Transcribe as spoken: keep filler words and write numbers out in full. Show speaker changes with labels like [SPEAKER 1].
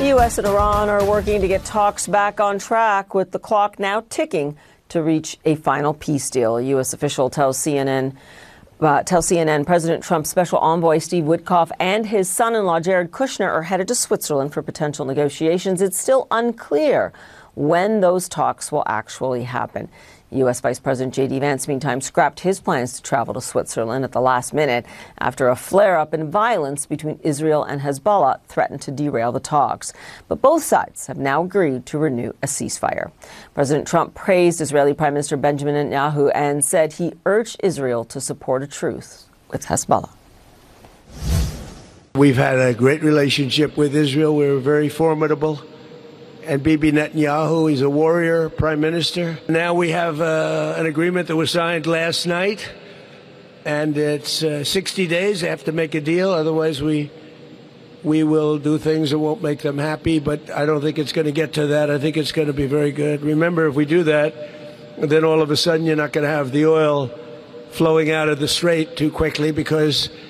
[SPEAKER 1] The U S and Iran are working to get talks back on track, with the clock now ticking to reach a final peace deal. A U S official tells C N N uh, tells C N N President Trump's special envoy Steve Witkoff and his son-in-law Jared Kushner are headed to Switzerland for potential negotiations. It's still unclear when those talks will actually happen. U S. Vice President J D. Vance, meantime, scrapped his plans to travel to Switzerland at the last minute after a flare-up in violence between Israel and Hezbollah threatened to derail the talks. But both sides have now agreed to renew a ceasefire. President Trump praised Israeli Prime Minister Benjamin Netanyahu and said he urged Israel to support a truce with Hezbollah.
[SPEAKER 2] We've had a great relationship with Israel. We're very formidable. And Bibi Netanyahu, he's a warrior prime minister. Now we have uh, an agreement that was signed last night, and it's uh, sixty days. They have to make a deal, otherwise we we will do things that won't make them happy. But I don't think it's going to get to that. I think it's going to be very good. Remember, if we do that, then all of a sudden you're not going to have the oil flowing out of the strait too quickly, because